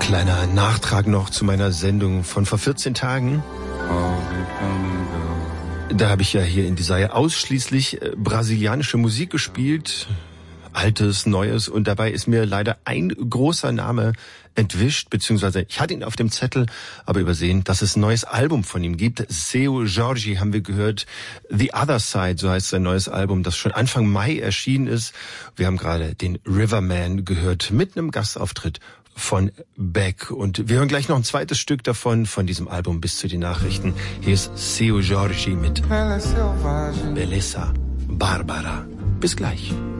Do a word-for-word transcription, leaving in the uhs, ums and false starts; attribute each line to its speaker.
Speaker 1: Kleiner Nachtrag noch zu meiner Sendung von vor vierzehn Tagen. Da habe ich ja hier in dieser ausschließlich brasilianische Musik gespielt. Altes, Neues, und dabei ist mir leider ein großer Name entwischt, beziehungsweise ich hatte ihn auf dem Zettel, aber übersehen, dass es ein neues Album von ihm gibt. Seu Jorge haben wir gehört. The Other Side, so heißt sein neues Album, das schon Anfang Mai erschienen ist. Wir haben gerade den Riverman gehört mit einem Gastauftritt von Beck. Und wir hören gleich noch ein zweites Stück davon, von diesem Album bis zu den Nachrichten. Hier ist Seu Jorge mit Beleza Barbara. Bis gleich.